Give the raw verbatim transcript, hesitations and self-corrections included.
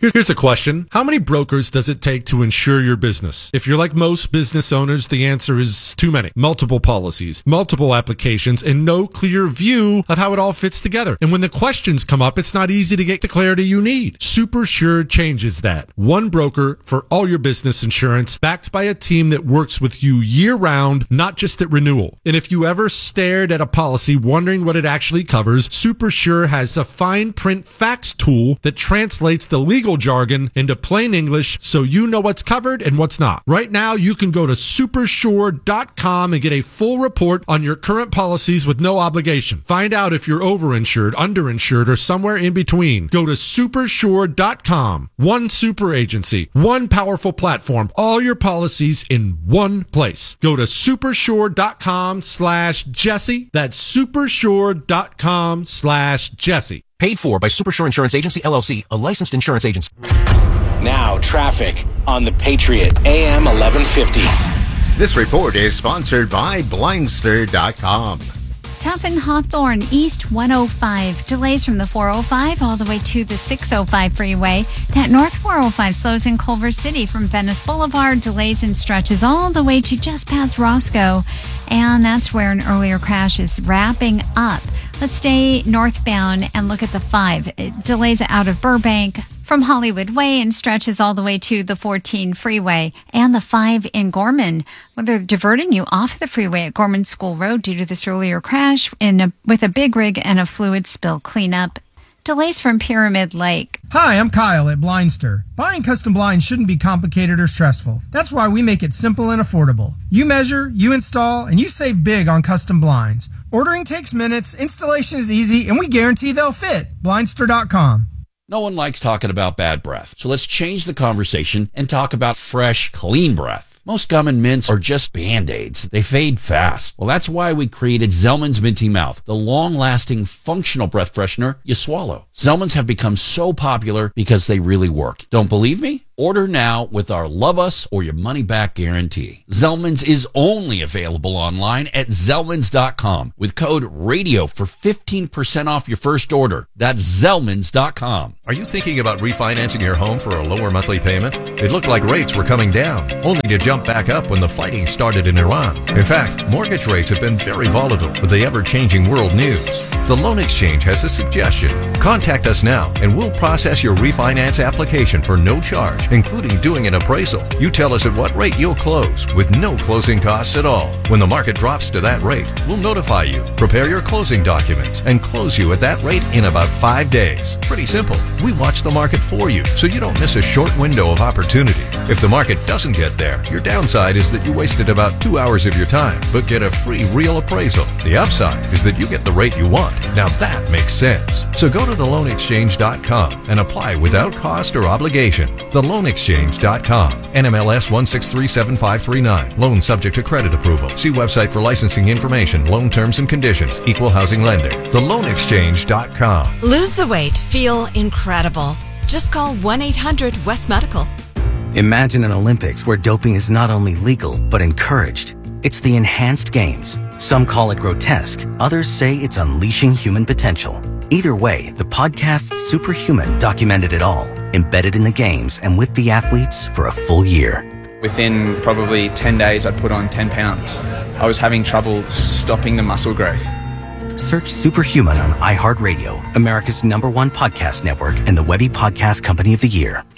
Here's a question. How many brokers does it take to insure your business? If you're like most business owners, the answer is too many. Multiple policies, multiple applications, and no clear view of how it all fits together. And when the questions come up, it's not easy to get the clarity you need. SuperSure changes that. One broker for all your business insurance, backed by a team that works with you year-round, not just at renewal. And if you ever stared at a policy wondering what it actually covers, SuperSure has a fine print fax tool that translates the legal jargon into plain English so you know what's covered and what's not. Right now, you can go to supersure dot com and get a full report on your current policies with no obligation. Find out if you're overinsured, underinsured, or somewhere in between. Go to supersure dot com. One super agency, one powerful platform, all your policies in one place. Go to supersure dot com slash Jesse. That's supersure dot com slash Jesse. Paid for by Supersure Insurance Agency, L L C, a licensed insurance agency. Now, traffic on the Patriot, A M eleven fifty. This report is sponsored by Blindster dot com. Tough in Hawthorne, East one oh five. Delays from the four oh five all the way to the six oh five freeway. That North four oh five slows in Culver City from Venice Boulevard. Delays and stretches all the way to just past Roscoe. And that's where an earlier crash is wrapping up. Let's stay northbound and look at the five. It delays out of Burbank from Hollywood Way and stretches all the way to the fourteen freeway. And the five in Gorman, well, they're diverting you off the freeway at Gorman School Road due to this earlier crash in a, with a big rig and a fluid spill cleanup. Delays from Pyramid Lake. Hi, I'm Kyle at Blindster. Buying custom blinds shouldn't be complicated or stressful. That's why we make it simple and affordable. You measure, you install, and you save big on custom blinds. Ordering takes minutes, installation is easy, and we guarantee they'll fit. Blindster dot com. No one likes talking about bad breath, so let's change the conversation and talk about fresh, clean breath. Most gum and mints are just Band-Aids. They fade fast. Well, that's why we created Zellman's Minty Mouth, the long-lasting, functional breath freshener you swallow. Zellman's have become so popular because they really work. Don't believe me? Order now with our Love Us or Your Money Back guarantee. Zellman's is only available online at Zellmans dot com with code RADIO for fifteen percent off your first order. That's Zellmans dot com. Are you thinking about refinancing your home for a lower monthly payment? It looked like rates were coming down, only to jump back up when the fighting started in Iran. In fact, mortgage rates have been very volatile with the ever-changing world news. The Loan Exchange has a suggestion. Contact us now and we'll process your refinance application for no charge, including doing an appraisal. You tell us at what rate you'll close with no closing costs at all. When the market drops to that rate, we'll notify you, prepare your closing documents, and close you at that rate in about five days. Pretty simple. We watch the market for you so you don't miss a short window of opportunity. If the market doesn't get there, your downside is that you wasted about two hours of your time, but get a free real appraisal. The upside is that you get the rate you want. Now that makes sense. So go to the loan exchange dot com and apply without cost or obligation. the loan exchange dot com. N M L S one six three seven five three nine. Loan subject to credit approval. See website for licensing information, loan terms and conditions. Equal housing lender. the loan exchange dot com. Lose the weight. Feel incredible. Just call one eight hundred West Medical. Imagine an Olympics where doping is not only legal, but encouraged. It's the Enhanced Games. Some call it grotesque. Others say it's unleashing human potential. Either way, the podcast Superhuman documented it all, embedded in the games and with the athletes for a full year. Within probably ten days, I'd put on ten pounds. I was having trouble stopping the muscle growth. Search Superhuman on iHeartRadio, America's number one podcast network and the Webby Podcast Company of the Year.